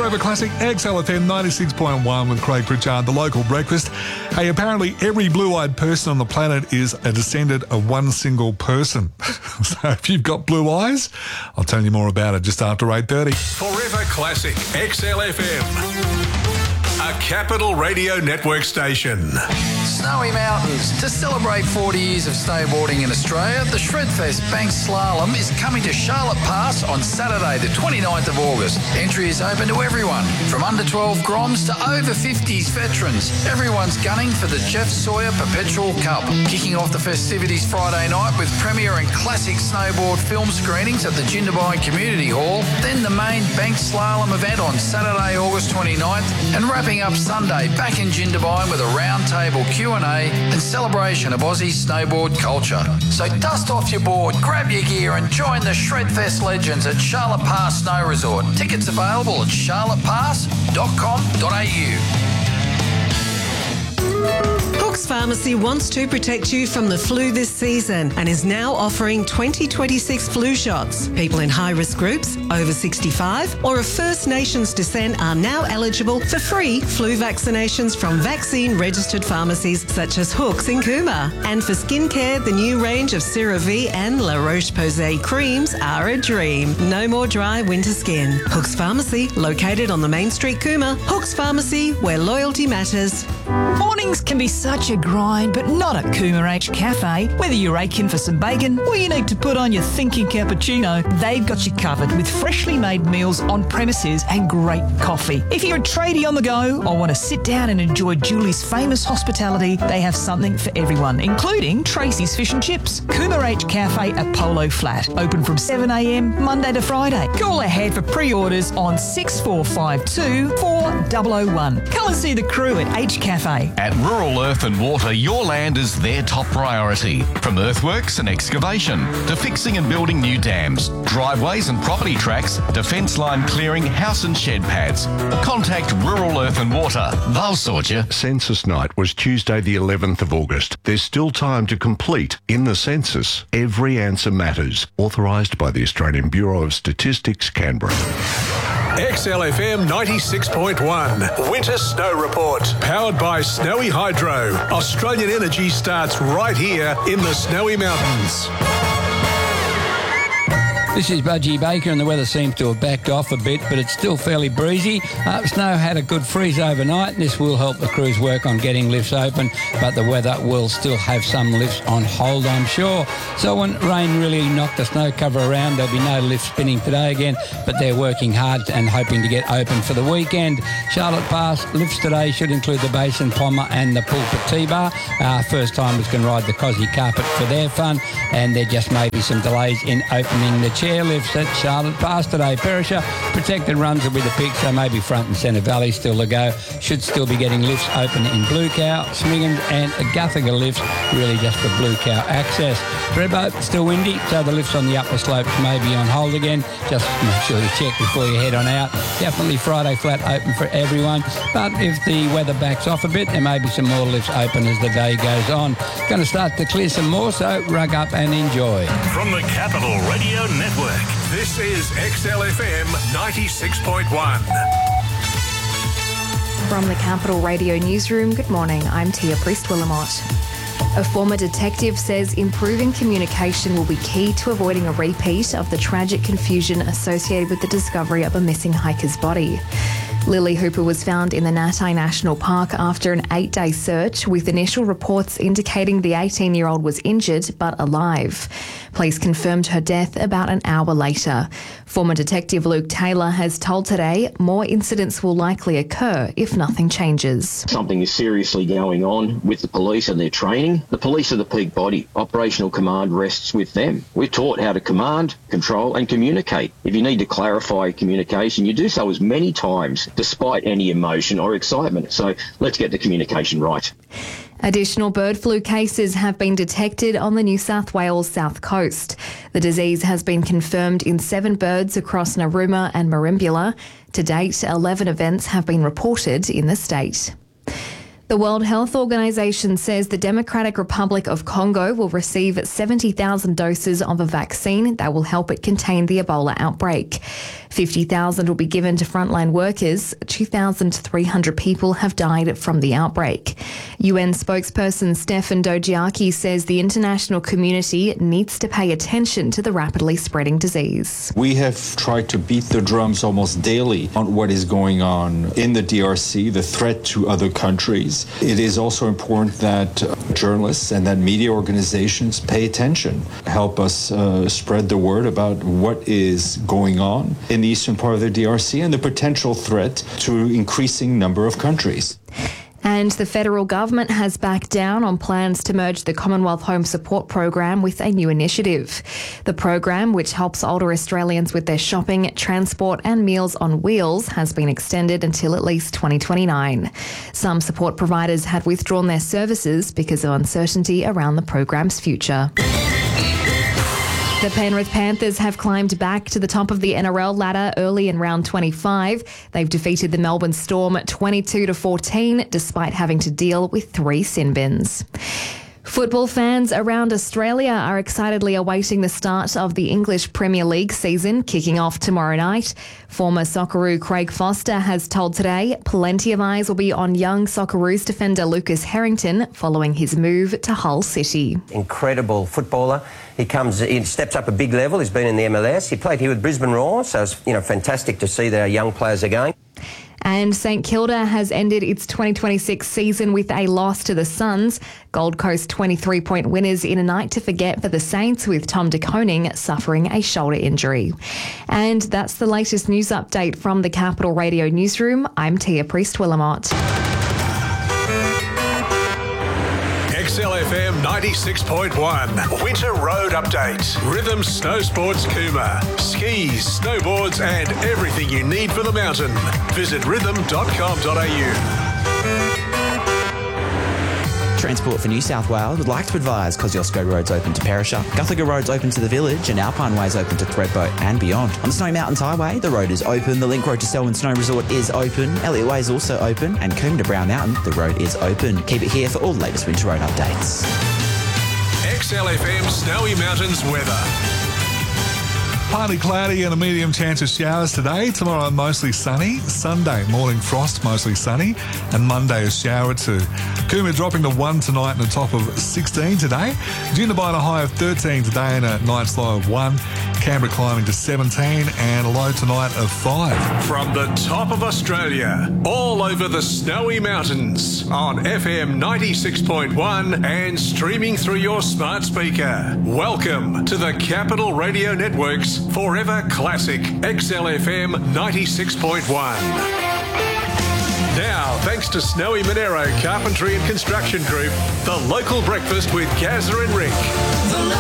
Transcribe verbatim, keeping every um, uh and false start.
Forever Classic, X L F M ninety-six point one with Craig Pritchard, the local breakfast. Hey, apparently every blue-eyed person on the planet is a descendant of one single person. So if you've got blue eyes, I'll tell you more about it just after eight thirty. Forever Classic, X L F M, a Capital Radio Network station. Snowy Mountains. To celebrate forty years of snowboarding in Australia, the Shredfest Bank Slalom is coming to Charlotte Pass on Saturday the twenty-ninth of August. Entry is open to everyone, from under twelve Groms to over fifties veterans. Everyone's gunning for the Jeff Sawyer Perpetual Cup. Kicking off the festivities Friday night with premiere and classic snowboard film screenings at the Jindabyne Community Hall, then the main Bank Slalom event on Saturday, August twenty-ninth, and wrapping up Sunday back in Jindabyne with a roundtable Q and A and celebration of Aussie snowboard culture. So dust off your board, grab your gear and join the Shredfest legends at Charlotte Pass Snow Resort. Tickets available at charlotte pass dot com dot a u. Hooks Pharmacy wants to protect you from the flu this season and is now offering twenty twenty-six flu shots. People in high-risk groups, over sixty-five, or of First Nations descent are now eligible for free flu vaccinations from vaccine-registered pharmacies such as Hooks in Cooma. And for skincare, the new range of CeraVe and La Roche-Posay creams are a dream. No more dry winter skin. Hooks Pharmacy, located on the Main Street, Cooma. Hooks Pharmacy, where loyalty matters. Mornings can be such a grind, but not at Cooma H Cafe. Whether you're aching for some bacon or you need to put on your thinking cappuccino, they've got you covered with freshly made meals on premises and great coffee. If you're a tradie on the go or want to sit down and enjoy Julie's famous hospitality, they have something for everyone, including Tracy's Fish and Chips. Cooma H Cafe at Polo Flat, open from seven a m Monday to Friday. Call ahead for pre-orders on six four five two, four zero zero one. Come and see the crew at H Cafe. At Rural Earth and Water, your land is their top priority. From earthworks and excavation to fixing and building new dams, driveways and property tracks to fence line clearing, house and shed pads. Contact Rural Earth and Water. They'll sort you. Census night was Tuesday the eleventh of August. There's still time to complete in the census. Every answer matters. Authorised by the Australian Bureau of Statistics, Canberra. X L F M ninety-six point one, Winter Snow Report. Powered by Snowy Hydro. Australian energy starts right here in the Snowy Mountains. This is Budgie Baker, and the weather seems to have backed off a bit, but it's still fairly breezy. Uh, snow had a good freeze overnight, and this will help the crews work on getting lifts open, but the weather will still have some lifts on hold, I'm sure. So when rain really knocked the snow cover around, there'll be no lift spinning today again, but they're working hard and hoping to get open for the weekend. Charlotte Pass lifts today should include the Basin Pommer and the Pulpit T-Bar. Uh, first timers can ride the Cosy Carpet for their fun, and there just may be some delays in opening the chairlifts at Charlotte Pass today. Perisher protected runs will be the pick, so maybe Front and Centre Valley still to go. Should still be getting lifts open in Blue Cow, Smiggins and Guthaga lifts, really just for Blue Cow access. Thredbo still windy, so the lifts on the upper slopes may be on hold again. Just make sure you check before you head on out. Definitely Friday flat open for everyone, but if the weather backs off a bit, there may be some more lifts open as the day goes on. Going to start to clear some more, so rug up and enjoy. From the Capital Radio Network, this is X L F M ninety-six point one. From the Capital Radio Newsroom, good morning, I'm Tia Priest-Willamot. A former detective says improving communication will be key to avoiding a repeat of the tragic confusion associated with the discovery of a missing hiker's body. Lily Hooper was found in the Natai National Park after an eight-day search, with initial reports indicating the eighteen-year-old was injured but alive. Police confirmed her death about an hour later. Former Detective Luke Taylor has told Today more incidents will likely occur if nothing changes. Something is seriously going on with the police and their training. The police are the peak body. Operational command rests with them. We're taught how to command, control and communicate. If you need to clarify communication, you do so as many times despite any emotion or excitement. So let's get the communication right. Additional bird flu cases have been detected on the New South Wales south coast. The disease has been confirmed in seven birds across Narooma and Merimbula. To date, eleven events have been reported in the state. The World Health Organization says the Democratic Republic of Congo will receive seventy thousand doses of a vaccine that will help it contain the Ebola outbreak. fifty thousand will be given to frontline workers. two thousand three hundred people have died from the outbreak. U N spokesperson Stefan Dogiaki says the international community needs to pay attention to the rapidly spreading disease. We have tried to beat the drums almost daily on what is going on in the D R C, the threat to other countries. It is also important that uh, journalists and that media organizations pay attention, help us uh, spread the word about what is going on in the eastern part of the D R C and the potential threat to increasing number of countries. And the federal government has backed down on plans to merge the Commonwealth Home Support Program with a new initiative. The program, which helps older Australians with their shopping, transport and meals on wheels, has been extended until at least twenty twenty-nine. Some support providers had withdrawn their services because of uncertainty around the program's future. The Penrith Panthers have climbed back to the top of the N R L ladder early in round twenty-five. They've defeated the Melbourne Storm twenty-two to fourteen, despite having to deal with three sin bins. Football fans around Australia are excitedly awaiting the start of the English Premier League season, kicking off tomorrow night. Former Socceroo Craig Foster has told Today plenty of eyes will be on young Socceroos defender Lucas Harrington following his move to Hull City. Incredible footballer. He comes, he steps up a big level. He's been in the M L S. He played here with Brisbane Roar, so it's, you know, fantastic to see that our young players are going. And St Kilda has ended its twenty twenty-six season with a loss to the Suns. Gold Coast twenty-three point winners in a night to forget for the Saints, with Tom De Koning suffering a shoulder injury. And that's the latest news update from the Capital Radio Newsroom. I'm Tia Priest-Willamot. X L F M ninety-six point one Winter Road Update. Rhythm Snow Sports Cooma. Skis, snowboards and everything you need for the mountain. Visit rhythm dot com dot a u. Transport for New South Wales would like to advise Kosciuszko Road's open to Perisher, Guthaga Road's open to the village and Alpine Way's open to Thredbo and beyond. On the Snowy Mountains Highway, the road is open, the link road to Selwyn Snow Resort is open, Elliott Way is also open and Coombe to Brown Mountain, the road is open. Keep it here for all the latest winter road updates. X L F M Snowy Mountains weather. Partly cloudy and a medium chance of showers today. Tomorrow, mostly sunny. Sunday, morning frost, mostly sunny. And Monday, a shower too. Coombe dropping to one tonight and a top of sixteen today. Jindabyne, a high of thirteen today and a night's low of one. Canberra climbing to seventeen and a low tonight of five. From the top of Australia, all over the Snowy Mountains, on F M ninety-six point one and streaming through your smart speaker. Welcome to the Capital Radio Network's Forever Classic X L F M ninety-six point one. Now, thanks to Snowy Monero Carpentry and Construction Group, the local breakfast with Gazza and Rick.